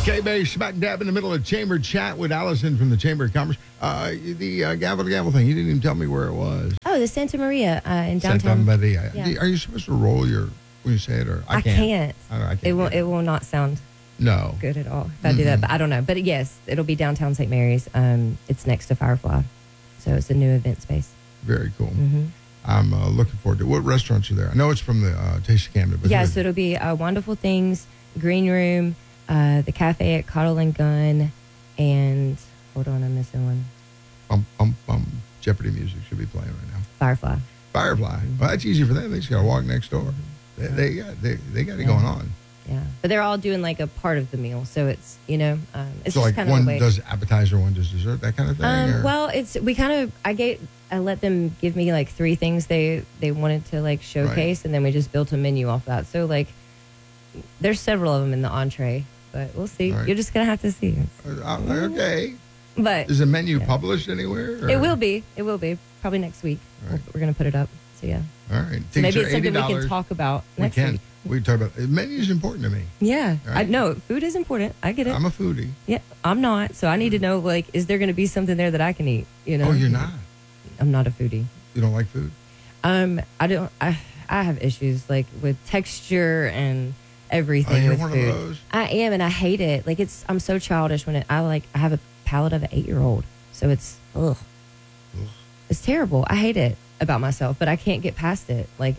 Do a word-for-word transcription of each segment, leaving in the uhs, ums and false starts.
K-Bay smack dab in the middle of Chamber Chat with Allison from the Chamber of Commerce. Uh, the uh, gavel to gavel thing, you didn't even tell me where it was. Oh, the Santa Maria uh, in downtown. Santa Maria. Yeah. Are you supposed to roll your when you say it, or I I can't? can't. I, I can't It will. do It will not sound No. good at all if I do that. But I don't know. But yes, it'll be downtown Saint Mary's. Um, it's next to Firefly, so it's a new event space. Very cool. Mm-hmm. I'm uh, looking forward to it. What restaurants are there? I know it's from the uh, Taste of Camden. But Yeah, who- so it'll be uh, Wonderful Things, Green Room, uh, the Cafe at Cottle and Gun, and hold on, I'm missing one. bum, bum, bum. Jeopardy music should be playing right now. Firefly. Firefly. Well, that's easy for them. They just got to walk next door. They, they got they, they got it Yeah. going on. Yeah, but they're all doing like a part of the meal, so it's you know, um, it's So just like kind one of a way. does appetizer, one does dessert, that kind of thing. Um, or- well, it's we kind of I gave I let them give me like three things they they wanted to like showcase, and then we just built a menu off that. So like, there's several of them in the entree, but we'll see. All right. You're just gonna have to see. Uh, okay. But Is the menu Yeah. published anywhere? or- it will be. It will be probably next week. All right. We're, we're gonna put it up. So yeah. All right. So maybe Tickets it's are something we eighty dollars. can talk about We next can. week. We can talk about menu is important to me. Yeah, All I right. know food is important. I get it. I'm a foodie. yeah, I'm not. So I need to know like, is there going to be something there that I can eat? You know. Oh, you're not. I'm not a foodie. You don't like food? Um, I don't. I I have issues like with texture and everything Oh, you're with one of food. those? I am, and I hate it. Like it's. I'm so childish when it. I like. I have a palate of an eight year old, so it's. Ugh. Ugh. It's terrible. I hate it about myself, but I can't get past it. Like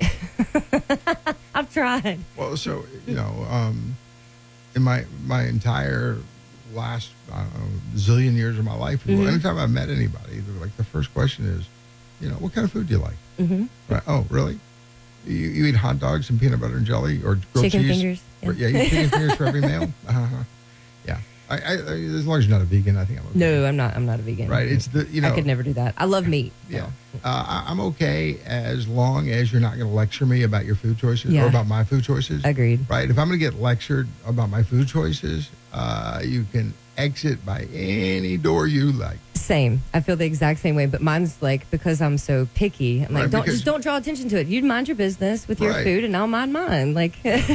I've tried. Well, so you know, um, in my my entire last I don't know, zillion years of my life, Mhm. anytime I've met anybody, they're like the first question is, you know, what kind of food do you like? Mm-hmm. Right? Oh, really? You, you eat hot dogs and peanut butter and jelly, or grilled Chicken cheese? fingers. For- Yeah, you eat chicken fingers for every meal. Uh-huh. Yeah, I, I, I, as long as you're not a vegan, I think I'm okay. No, I'm not. I'm not a vegan. Right? It's the you know. I could never do that. I love meat. Yeah, though. uh, I, I'm okay as long as you're not going to lecture me about your food choices Yeah. or about my food choices. Agreed. Right? If I'm going to get lectured about my food choices, uh, you can exit by any door you like. Same. I feel the exact same way, but mine's like because I'm so picky. I'm like, Right, don't because- just don't draw attention to it. You mind your business with your Right. food, and I'll mind mine. Like,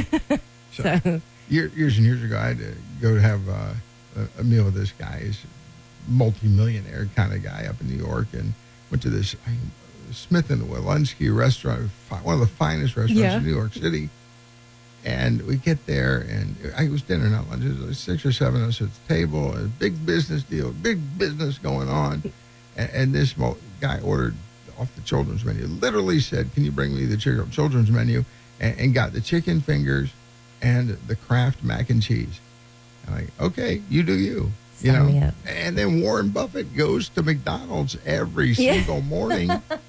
So, so year, years and years ago, I had to go to have uh, a, a meal with this guy. He's a multi-millionaire kind of guy up in New York, and went to this I, Smith and Walensky restaurant, fi- one of the finest restaurants Yeah. in New York City. And we get there, and I was dinner, not lunch. It was like six or seven of us at the table. A big business deal, big business going on. And, and this mo- guy ordered off the children's menu. Literally said, "Can you bring me the chicken children's menu?" And, and got the chicken fingers and the Kraft mac and cheese. I'm like, okay, you do you. You Sign know. me up. And then Warren Buffett goes to McDonald's every Yeah. single morning,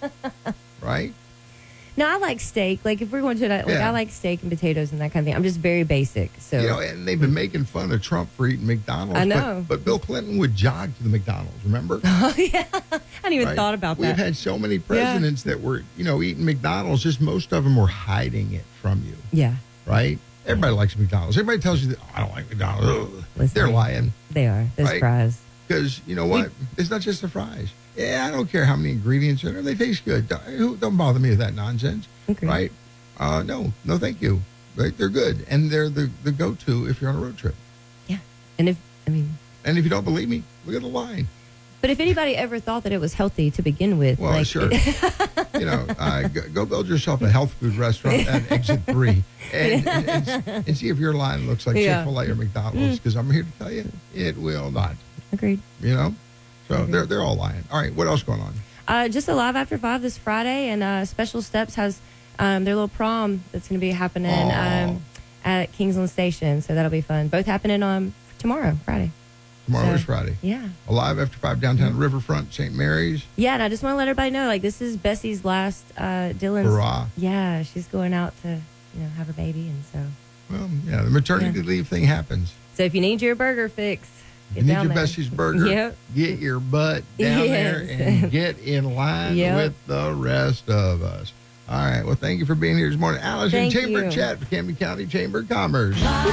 right? no, I like steak. Like if we're going to that, like Yeah. I like steak and potatoes and that kind of thing. I'm just very basic. So You know, and they've been making fun of Trump for eating McDonald's. I know. But, but Bill Clinton would jog to the McDonald's, remember? oh yeah, I hadn't even Right? thought about We've that. had so many presidents that were, you know, eating McDonald's, just most of them were hiding it from you, yeah, right? Everybody likes McDonald's. Everybody tells you, that, oh, I don't like McDonald's. Ugh. Listen. They're lying. they are. Those Right. fries. Because, you know what? It's not just the fries. Yeah, I don't care how many ingredients are in there. They taste good. Don't, who- don't bother me with that nonsense, Agreed. right? Uh, no, no, thank you. Right? They're good. And they're the, the go-to if you're on a road trip. Yeah, and if I mean, And if you don't believe me, look at the line. but if anybody ever thought that it was healthy to begin with, Well, like, sure. you know, uh, go, go build yourself a health food restaurant at exit three and, and, and, and see if your line looks like Yeah. Chick-fil-A or McDonald's. Because I'm here to tell you, it will not. agreed. You know? So Okay. they're, they're all lying. All right, what else going on? Uh, just a live after five this Friday, and uh, Special Steps has um, their little prom that's going to be happening Aw. um, at Kingsland Station, so that'll be fun. Both happening on tomorrow, Friday. Tomorrow So- is Friday. Yeah, Alive After Five, downtown Riverfront, Saint Mary's. yeah, and I just want to let everybody know, like, this is Bessie's last uh, Dylan's. Hurrah. Yeah, she's going out to you know have her baby, and so Well, yeah, the maternity Yeah. leave thing happens. so if you need your burger fix, You get need down your there. Bessie's Burger. Yep. Get your butt down there Yes. and get in line Yep. with the rest of us. All right. Well, thank you for being here this morning. Allison, Thank Chamber you. Chat for Camden County Chamber of Commerce.